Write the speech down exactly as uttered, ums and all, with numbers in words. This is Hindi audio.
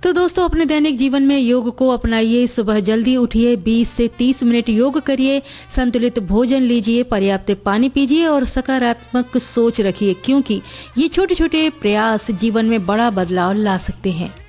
तो दोस्तों, अपने दैनिक जीवन में योग को अपनाइए। सुबह जल्दी उठिए, बीस से तीस मिनट योग करिए, संतुलित भोजन लीजिए, पर्याप्त पानी पीजिए और सकारात्मक सोच रखिए, क्योंकि ये छोटे छोटे प्रयास जीवन में बड़ा बदलाव ला सकते हैं।